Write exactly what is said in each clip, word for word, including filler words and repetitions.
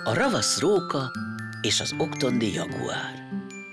A ravasz róka és az oktondi jaguár.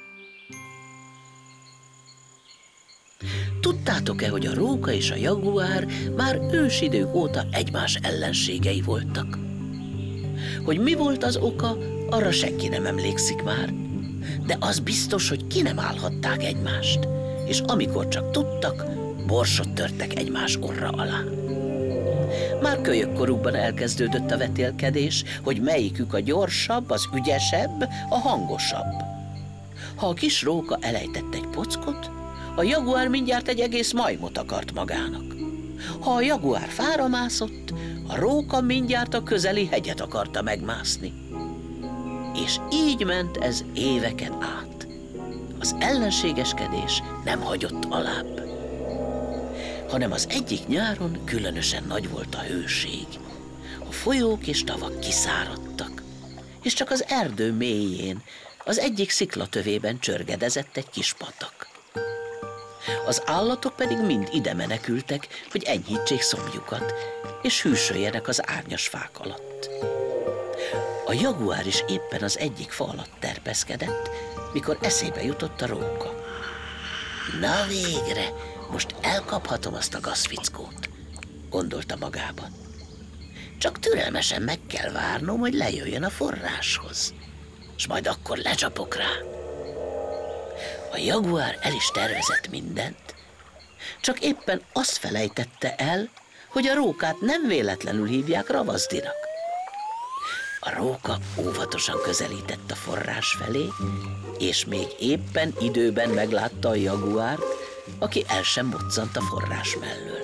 Tudtátok-e, hogy a róka és a jaguár már ősidők óta egymás ellenségei voltak? Hogy mi volt az oka, arra senki nem emlékszik már, de az biztos, hogy ki nem állhatták egymást, és amikor csak tudtak, borsot törtek egymás orra alá. Már kölyökkorukban elkezdődött a vetélkedés, hogy melyikük a gyorsabb, az ügyesebb, a hangosabb. Ha a kis róka elejtett egy pockot, a jaguár mindjárt egy egész majmot akart magának. Ha a jaguár fára mászott, a róka mindjárt a közeli hegyet akarta megmászni. És így ment ez éveken át. Az ellenségeskedés nem hagyott alább. Hanem az egyik nyáron különösen nagy volt a hőség. A folyók és tavak kiszáradtak, és csak az erdő mélyén, az egyik sziklatövében csörgedezett egy kis patak. Az állatok pedig mind ide menekültek, hogy enyhítsék szomjukat, és hűsöljenek az árnyas fák alatt. A jaguár is éppen az egyik fa alatt terpeszkedett, mikor eszébe jutott a róka. Na végre, most elkaphatom azt a gazfickót, gondolta magában. Csak türelmesen meg kell várnom, hogy lejöjjön a forráshoz, és majd akkor lecsapok rá. A jaguár el is tervezett mindent, csak éppen azt felejtette el, hogy a rókát nem véletlenül hívják ravaszdinak. A róka óvatosan közelített a forrás felé, és még éppen időben meglátta a jaguárt, aki el sem moccant a forrás mellől.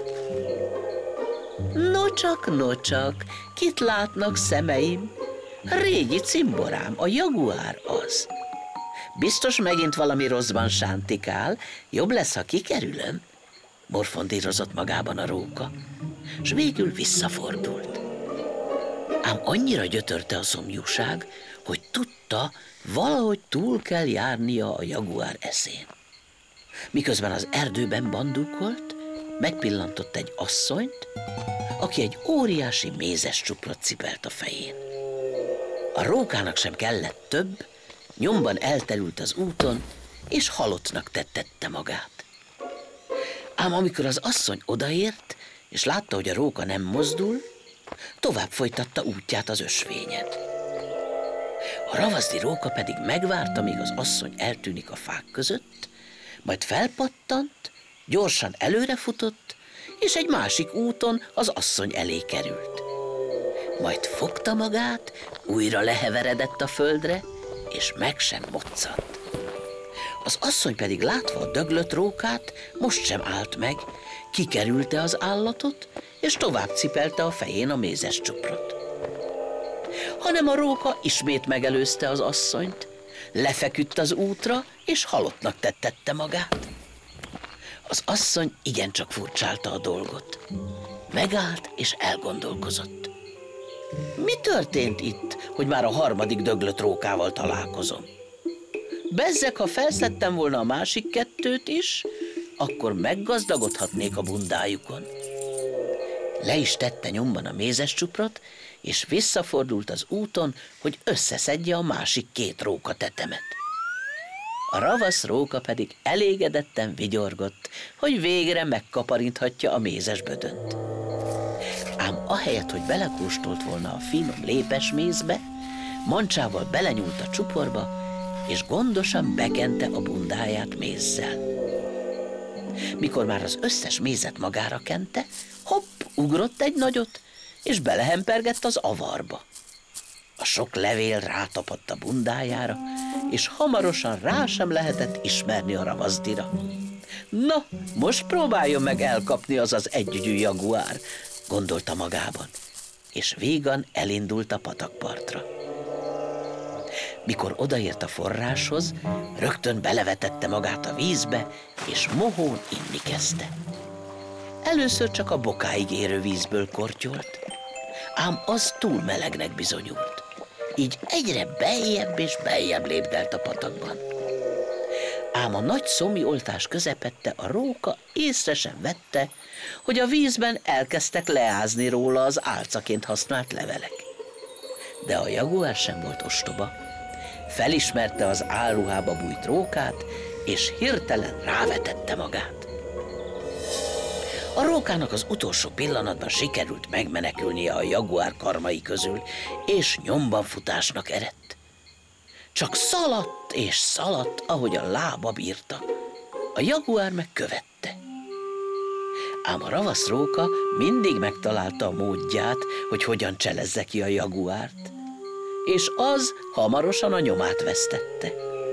Nocsak, nocsak, kit látnak szemeim? Régi cimborám, a jaguár az. Biztos megint valami rosszban sántikál, jobb lesz, ha kikerülöm, morfondírozott magában a róka, s végül visszafordult. Ám annyira gyötörte a szomjúság, hogy tudta, valahogy túl kell járnia a jaguár eszén. Miközben az erdőben bandúkolt, megpillantott egy asszonyt, aki egy óriási mézes csuprot cipelt a fején. A rókának sem kellett több, nyomban elterült az úton, és halottnak tettette magát. Ám amikor az asszony odaért, és látta, hogy a róka nem mozdul, tovább folytatta útját az ösvényen. A ravaszdi róka pedig megvárta, míg az asszony eltűnik a fák között, majd felpattant, gyorsan előrefutott, és egy másik úton az asszony elé került. Majd fogta magát, újra leheveredett a földre, és meg sem moccant. Az asszony pedig látva a döglött rókát, most sem állt meg, kikerülte az állatot, és tovább cipelte a fején a mézes csuprot. Hanem a róka ismét megelőzte az asszonyt, lefeküdt az útra, és halottnak tettette magát. Az asszony igencsak furcsálta a dolgot. Megállt és elgondolkozott. Mi történt itt, hogy már a harmadik döglött rókával találkozom? Bezzeg, ha felszedtem volna a másik kettőt is, akkor meggazdagodhatnék a bundájukon. Le is tette nyomban a mézes csuprot, és visszafordult az úton, hogy összeszedje a másik két róka tetemet. A ravasz róka pedig elégedetten vigyorgott, hogy végre megkaparinthatja a mézes bödönt. Ám ahelyett, hogy belekóstolt volna a finom lépes mézbe, mancsával belenyúlt a csuporba, és gondosan bekente a bundáját mézzel. Mikor már az összes mézet magára kente, hopp, ugrott egy nagyot, és belehempergett az avarba. A sok levél rátapadt a bundájára, és hamarosan rá sem lehetett ismerni a ravaszdira. Na, most próbáljon meg elkapni az az együgyű jaguár, gondolta magában, és vígan elindult a patakpartra. Mikor odaért a forráshoz, rögtön belevetette magát a vízbe, és mohón inni kezdte. Először csak a bokáig érő vízből kortyolt, ám az túl melegnek bizonyult, így egyre beljebb és beljebb lépdelt a patakban. Ám a nagy szomjoltás közepette a róka észre sem vette, hogy a vízben elkezdtek leázni róla az álcaként használt levelek. De a jaguár sem volt ostoba. Felismerte az álruhába bújt rókát, és hirtelen rávetette magát. A rókának az utolsó pillanatban sikerült megmenekülnie a jaguár karmai közül, és nyomban futásnak eredt. Csak szaladt és szaladt, ahogy a lába bírta. A jaguár meg követte. Ám a ravasz róka mindig megtalálta a módját, hogy hogyan cselezze ki a jaguárt, és az hamarosan a nyomát vesztette.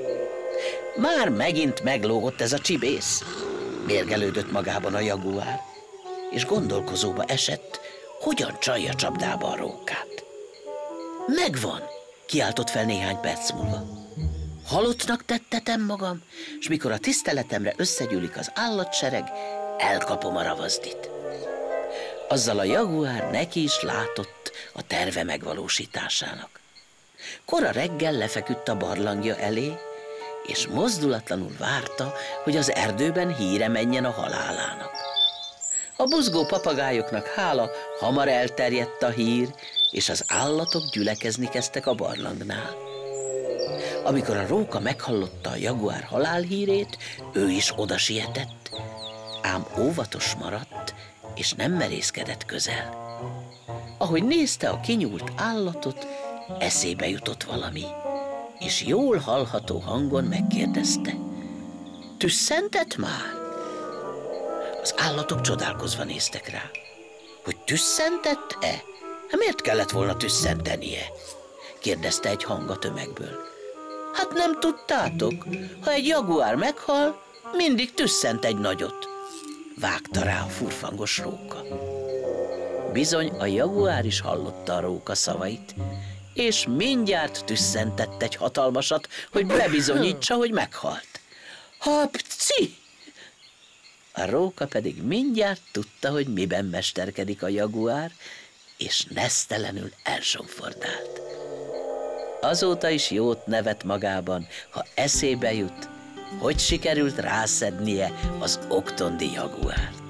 Már megint meglógott ez a csibész, mérgelődött magában a jaguár, és gondolkozóba esett, hogyan csalja csapdába a rókát. Megvan, kiáltott fel néhány perc múlva. Halottnak tettetem magam, és mikor a tiszteletemre összegyűlik az állatsereg, elkapom a ravazdit. Azzal a jaguár neki is látott a terve megvalósításának. Kora reggel lefeküdt a barlangja elé, és mozdulatlanul várta, hogy az erdőben híre menjen a halálának. A buzgó papagájoknak hála hamar elterjedt a hír, és az állatok gyülekezni kezdtek a barlangnál. Amikor a róka meghallotta a jaguár halálhírét, ő is oda sietett, ám óvatos maradt, és nem merészkedett közel. Ahogy nézte a kinyúlt állatot, eszébe jutott valami, és jól hallható hangon megkérdezte: tüsszentett már? Az állatok csodálkozva néztek rá. Hogy tüsszentett-e? Miért kellett volna tüsszentenie? Kérdezte egy hang a tömegből. Hát nem tudtátok, ha egy jaguár meghal, mindig tüsszent egy nagyot. Vágta rá a furfangos róka. Bizony a jaguár is hallotta a róka szavait, és mindjárt tüsszentett egy hatalmasat, hogy bebizonyítsa, hogy meghalt. Hapci! A róka pedig mindjárt tudta, hogy miben mesterkedik a jaguár, és nesztelenül elsomfordált. Azóta is jót nevet magában, ha eszébe jut, hogy sikerült rászednie az oktondi jaguárt.